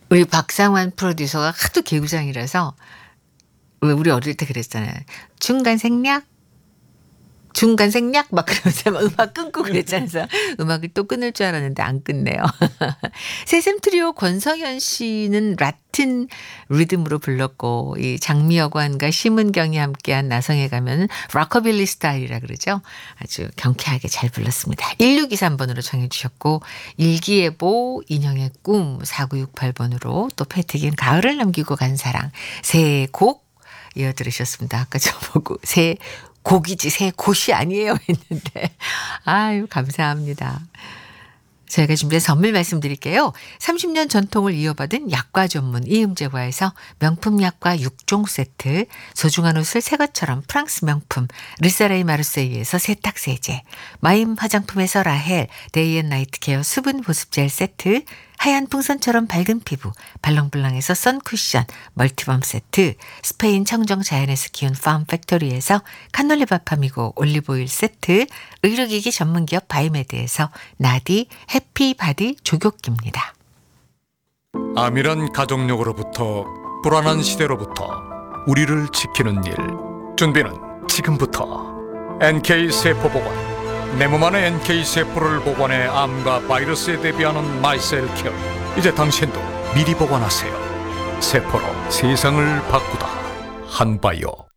우리 박상환 프로듀서가 하도 개구장이라서 왜 우리 어릴 때 그랬잖아요. 중간 생략, 중간 생략 막 그러면서 막 음악 끊고 그랬잖아요. 그래서 음악을 또 끊을 줄 알았는데 안 끊네요. 새샘 트리오 권성현 씨는 라틴 리듬으로 불렀고 이 장미여관과 심은경이 함께한 나성에 가면 락커빌리 스타일이라 그러죠. 아주 경쾌하게 잘 불렀습니다. 1623번으로 정해 주셨고 일기예보 인형의 꿈 4968번으로 또 패티긴 가을을 남기고 간 사랑 세 곡 이어 들으셨습니다. 아까 저보고 새 곡이지 새 곳이 아니에요 했는데 아유 감사합니다. 저희가 준비한 선물 말씀드릴게요. 30년 전통을 이어받은 약과 전문 이음제과에서 명품 약과 6종 세트, 소중한 옷을 새 것처럼 프랑스 명품 르사레이 마르세이에서 세탁세제, 마임 화장품에서 라헬 데이앤나이트 케어 수분 보습젤 세트, 하얀 풍선처럼 밝은 피부 발랑블랑에서 선쿠션 멀티밤 세트, 스페인 청정 자연에서 키운 팜팩토리에서 카놀리밥 파미고 올리브오일 세트, 의료기기 전문기업 바이메드에서 나디 해피바디 조교기입니다. 암이란 가족력으로부터 불안한 시대로부터 우리를 지키는 일 준비는 지금부터 NK세포보건 내 몸 안의 NK세포를 보관해 암과 바이러스에 대비하는 마이셀케어 이제 당신도 미리 보관하세요. 세포로 세상을 바꾸다 한바이오